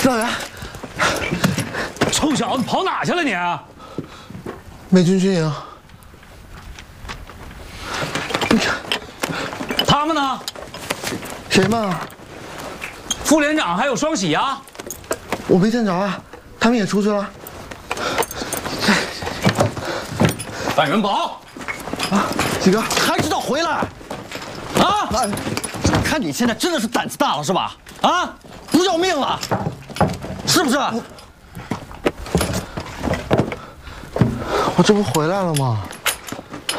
道员， 臭小子跑哪去了你？ 美军军营。你看， 他们呢？ 谁们？ 副连长还有双喜啊？ 我没见着啊，他们也出去了。 范元宝， 啊，几哥还知道回来？啊！看你现在真的是胆子大了是吧？啊，不要命了，是不是？ 我这不回来了吗？